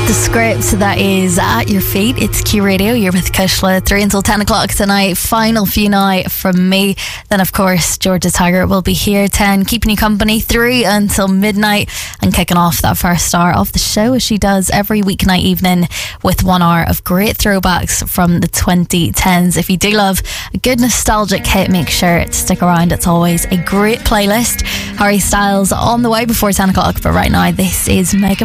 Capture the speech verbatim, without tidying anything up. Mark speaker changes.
Speaker 1: The script that is at your feet. It's Q Radio. You're with Kushla, three until ten o'clock tonight. Final few night from me. Then, of course, Georgia Tiger will be here ten, keeping you company through until midnight and kicking off that first hour of the show, as she does every weeknight evening, with one hour of great throwbacks from the twenty tens. If you do love a good nostalgic hit, make sure to stick around. It's always a great playlist. Harry Styles on the way before ten o'clock, but right now, this is Mega